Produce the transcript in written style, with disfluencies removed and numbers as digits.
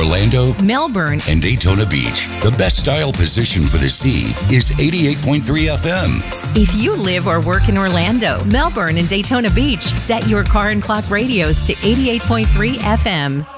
Orlando, Melbourne, and Daytona Beach. The best style position for the sea is 88.3 FM. If you live or work in Orlando, Melbourne, and Daytona Beach, set your car and clock radios to 88.3 FM.